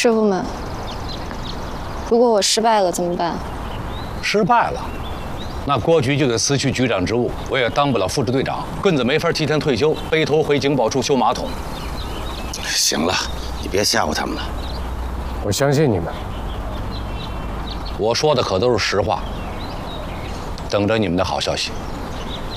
师傅们，如果我失败了怎么办？ 失败了，那郭局就得辞去局长职务，我也当不了副支队长。棍子没法提前退休，背头回警保处修马桶。 行了，你别吓唬他们了。 我相信你们。 我说的可都是实话，等着你们的好消息。